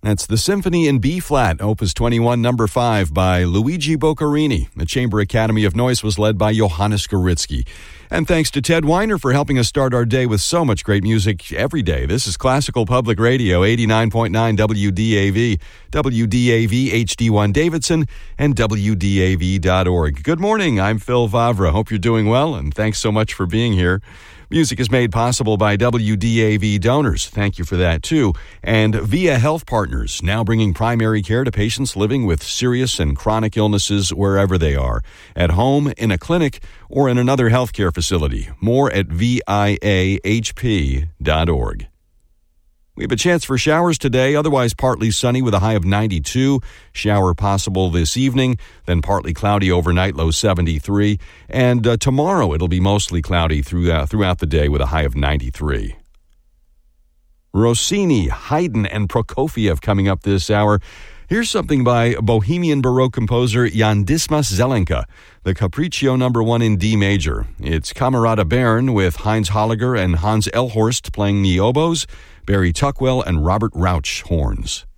That's the Symphony in B-flat, Opus 21, number 5, by Luigi Boccherini. The Chamber Academy of Noise was led by Johannes Goritsky. And thanks to Ted Weiner for helping us start our day with so much great music every day. This is Classical Public Radio, 89.9 WDAV, WDAV HD1 Davidson, and WDAV.org. Good morning, I'm Phil Vavra. Hope you're doing well, and thanks so much for being here. Music is made possible by WDAV donors. Thank you for that, too. And Via Health Partners, now bringing primary care to patients living with serious and chronic illnesses wherever they are, at home, in a clinic, or in another healthcare facility. More at viahp.org. We have a chance for showers today, otherwise partly sunny with a high of 92. Shower possible this evening, then partly cloudy overnight, low 73. And tomorrow it'll be mostly cloudy throughout the day with a high of 93. Rossini, Haydn, and Prokofiev coming up this hour. Here's something by Bohemian Baroque composer Jan Dismas Zelenka, the Capriccio No. 1 in D major. It's Camerata Bern with Heinz Holliger and Hans Elhorst playing the oboes, Barry Tuckwell and Robert Rauch horns.